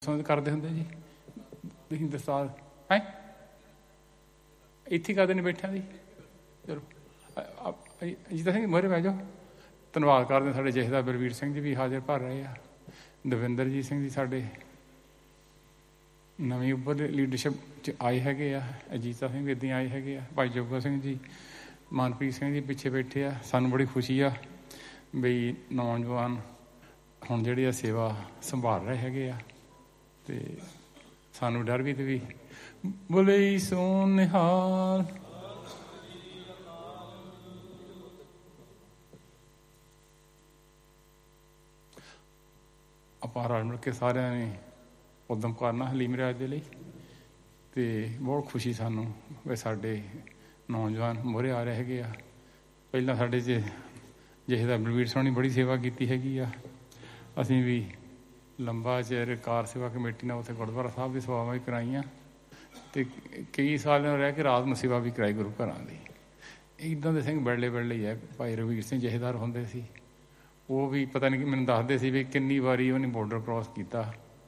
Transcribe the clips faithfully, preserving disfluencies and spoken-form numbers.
ਕਰਦੇ ਹੁੰਦੇ ਜੀ ਤੁਸੀਂ ਦਸਤਾਰ ਹੈ ਇੱਥੇ ਕਰਦੇ ਨਹੀਂ ਬੈਠਿਆਂ ਦੀ। ਚਲੋ ਅਜੀਤ ਸਿੰਘ ਮੋਹਰੇ ਬਹਿ ਜਾਓ। ਧੰਨਵਾਦ ਕਰਦੇ ਸਾਡੇ ਜਥੇਦਾਰ ਬਲਵੀਰ ਸਿੰਘ ਜੀ ਵੀ ਹਾਜ਼ਰ ਭਰ ਰਹੇ ਆ। ਦਵਿੰਦਰਜੀਤ ਸਿੰਘ ਜੀ ਸਾਡੇ ਨਵੀਂ ਉੱਭਰ ਲੀਡਰਸ਼ਿਪ 'ਚ ਆਏ ਹੈਗੇ ਆ। ਅਜੀਤਾ ਸਿੰਘ ਵੀ ਇੱਦਾਂ ਆਏ ਹੈਗੇ ਆ। ਭਾਈ ਜੋਗਾ ਸਿੰਘ ਜੀ, ਮਨਪ੍ਰੀਤ ਸਿੰਘ ਜੀ ਪਿੱਛੇ ਬੈਠੇ ਆ। ਸਾਨੂੰ ਬੜੀ ਖੁਸ਼ੀ ਆ ਬਈ ਨੌਜਵਾਨ ਹੁਣ ਜਿਹੜੀ ਆ ਸੇਵਾ ਸੰਭਾਲ ਰਹੇ ਹੈਗੇ ਆ ਤੇ ਸਾਨੂੰ ਡਰ ਵੀ ਤੇ ਵੀ ਬੋਲੇ ਸੋ ਨਿਹਾਲ। ਆਪਾਂ ਰਲ ਮਿਲ ਕੇ ਸਾਰਿਆਂ ਨੇ ਉਦਮ ਕਰਨਾ ਹਲੀਮ ਰਿਆਜ਼ ਦੇ ਲਈ ਤੇ ਬਹੁਤ ਖੁਸ਼ੀ ਸਾਨੂੰ ਵੀ ਸਾਡੇ ਨੌਜਵਾਨ ਮੋਹਰੇ ਆ ਰਹੇ ਹੈਗੇ ਆ। ਪਹਿਲਾਂ ਸਾਡੇ 'ਚ ਜਥੇਦਾਰ ਬਲਵੀਰ ਸਿੰਘ ਨੇ ਬੜੀ ਸੇਵਾ ਕੀਤੀ ਹੈਗੀ ਆ। ਅਸੀਂ ਵੀ ਲੰਬਾ ਚਿਰ ਕਾਰ ਸੇਵਾ ਕਮੇਟੀ ਨਾਲ ਉੱਥੇ ਗੁਰਦੁਆਰਾ ਸਾਹਿਬ ਦੀ ਸੇਵਾਵਾਂ ਵੀ ਕਰਾਈਆਂ ਅਤੇ ਕਈ ਸਾਲਾਂ ਰਹਿ ਕੇ ਰਾਤ ਨੂੰ ਸੇਵਾ ਵੀ ਕਰਾਈ ਗੁਰੂ ਘਰਾਂ ਦੀ। ਇੱਦਾਂ ਦੇ ਸਿੰਘ ਬੜਲੇ ਬੜਲੇ ਹੀ ਹੈ। ਭਾਈ ਰਘਵੀਰ ਸਿੰਘ ਜਥੇਦਾਰ ਹੁੰਦੇ ਸੀ, ਉਹ ਵੀ ਪਤਾ ਨਹੀਂ ਮੈਨੂੰ ਦੱਸਦੇ ਸੀ ਵੀ ਕਿੰਨੀ ਵਾਰੀ ਉਹਨੇ ਬੋਰਡਰ ਕ੍ਰੋਸ ਕੀਤਾ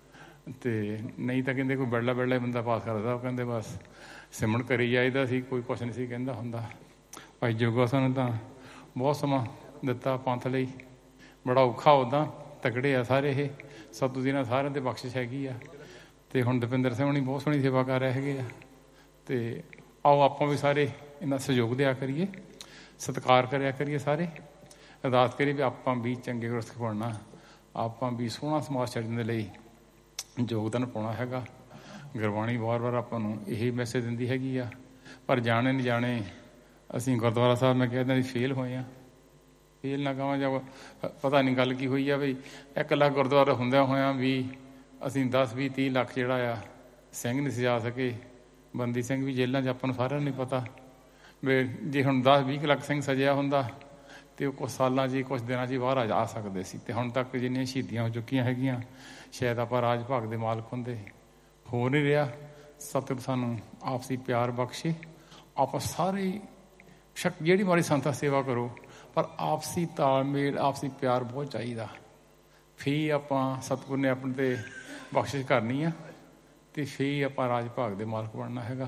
ਅਤੇ ਨਹੀਂ ਤਾਂ ਕਹਿੰਦੇ ਕੋਈ ਬੜਲਾ ਬੜਲਾ ਬੰਦਾ ਪਾਸ ਕਰਦਾ। ਉਹ ਕਹਿੰਦੇ ਬਸ ਸਿਮਰਨ ਕਰੀ ਜਾਈਦਾ ਸੀ, ਕੋਈ ਕੁਛ ਨਹੀਂ ਸੀ ਕਹਿੰਦਾ ਹੁੰਦਾ। ਭਾਈ ਜੋਗਾ ਸਾਨੂੰ ਤਾਂ ਬਹੁਤ ਸਮਾਂ ਦਿੱਤਾ ਪੰਥ ਲਈ, ਬੜਾ ਔਖਾ ਉੱਦਾਂ ਤਕੜੇ ਆ ਸਾਰੇ ਇਹ ਸਤੂ ਦੀ ਨਾਲ ਸਾਰਿਆਂ 'ਤੇ ਬਖਸ਼ਿਸ਼ ਹੈਗੀ ਆ। ਅਤੇ ਹੁਣ ਦਵਿੰਦਰ ਸਿੰਘ ਹੋਣੀ ਬਹੁਤ ਸੋਹਣੀ ਸੇਵਾ ਕਰ ਰਹੇ ਹੈਗੇ ਆ। ਅਤੇ ਆਓ ਆਪਾਂ ਵੀ ਸਾਰੇ ਇਹਨਾਂ ਸਹਿਯੋਗ ਦਿਆ ਕਰੀਏ, ਸਤਿਕਾਰ ਕਰਿਆ ਕਰੀਏ, ਸਾਰੇ ਅਰਦਾਸ ਕਰੀਏ ਵੀ ਆਪਾਂ ਵੀ ਚੰਗੇ ਗੁਰਸਿੱਖ ਬਣਨਾ, ਆਪਾਂ ਵੀ ਸੋਹਣਾ ਸਮਾਜ ਛੱਡਣ ਦੇ ਲਈ ਯੋਗਦਾਨ ਪਾਉਣਾ ਹੈਗਾ। ਗੁਰਬਾਣੀ ਵਾਰ ਵਾਰ ਆਪਾਂ ਨੂੰ ਇਹੀ ਮੈਸੇਜ ਦਿੰਦੀ ਹੈਗੀ ਆ। ਪਰ ਜਾਣੇ ਨਹੀਂ ਜਾਣੇ ਅਸੀਂ ਗੁਰਦੁਆਰਾ ਸਾਹਿਬ ਮੈਂ ਕਹਿੰਦਾ ਜੀ ਫੇਲ ਹੋਏ ਹਾਂ। ਫੇਲ ਨਾ ਕਹਾਂ ਜਾਂ ਪਤਾ ਨਹੀਂ ਗੱਲ ਕੀ ਹੋਈ ਆ ਵੀ ਇੱਕ ਲੱਖ ਗੁਰਦੁਆਰਾ ਹੁੰਦਿਆਂ ਹੋਇਆਂ ਵੀ ਅਸੀਂ ਦਸ ਵੀਹ ਤੀਹ ਲੱਖ ਜਿਹੜਾ ਆ ਸਿੰਘ ਨਹੀਂ ਸਜਾ ਸਕੇ। ਬੰਦੀ ਸਿੰਘ ਵੀ ਜੇਲ੍ਹਾਂ 'ਚ ਆਪਾਂ ਨੂੰ ਸਾਰਿਆਂ ਨੂੰ ਨਹੀਂ ਪਤਾ ਵੀ ਜੇ ਹੁਣ ਦਸ ਵੀਹ ਲੱਖ ਸਿੰਘ ਸਜਿਆ ਹੁੰਦਾ ਅਤੇ ਉਹ ਕੁਛ ਸਾਲਾਂ 'ਚ ਕੁਛ ਦਿਨਾਂ 'ਚ ਹੀ ਬਾਹਰ ਆ ਜਾ ਸਕਦੇ ਸੀ। ਅਤੇ ਹੁਣ ਤੱਕ ਜਿੰਨੀਆਂ ਸ਼ਹੀਦੀਆਂ ਹੋ ਚੁੱਕੀਆਂ ਹੈਗੀਆਂ ਸ਼ਾਇਦ ਆਪਾਂ ਰਾਜ ਭਾਗ ਦੇ ਮਾਲਕ ਹੁੰਦੇ। ਹੋ ਨਹੀਂ ਰਿਹਾ। ਸਤਿਗੁਰ ਸਾਨੂੰ ਆਪਸੀ ਪਿਆਰ ਬਖਸ਼ੇ। ਆਪਾਂ ਸਾਰੇ ਸ਼ਕ ਜਿਹੜੀ ਮਾਰੀ ਸੰਤਾਂ ਸੇਵਾ ਕਰੋ ਪਰ ਆਪਸੀ ਤਾਲਮੇਲ ਆਪਸੀ ਪਿਆਰ ਬਹੁਤ ਚਾਹੀਦਾ। ਫਿਰ ਆਪਾਂ ਸਤਿਗੁਰ ਨੇ ਆਪਣੇ 'ਤੇ ਬਖਸ਼ਿਸ਼ ਕਰਨੀ ਆ ਅਤੇ ਫਿਰ ਆਪਾਂ ਰਾਜ ਭਾਗ ਦੇ ਮਾਲਕ ਬਣਨਾ ਹੈਗਾ।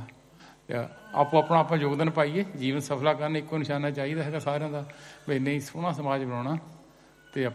ਆਪੋ ਆਪਣਾ ਆਪਾਂ ਯੋਗਦਾਨ ਪਾਈਏ। ਜੀਵਨ ਸਫਲਾ ਕਰਨ ਇੱਕੋ ਨਿਸ਼ਾਨਾ ਚਾਹੀਦਾ ਹੈਗਾ ਸਾਰਿਆਂ ਦਾ ਵੀ ਨਹੀਂ ਸੋਹਣਾ ਸਮਾਜ ਬਣਾਉਣਾ।